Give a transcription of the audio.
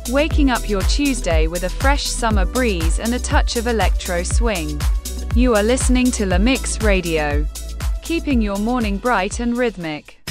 waking up your Tuesday with a fresh summer breeze and a touch of electro swing. You are listening to La Mix Radio, keeping your morning bright and rhythmic.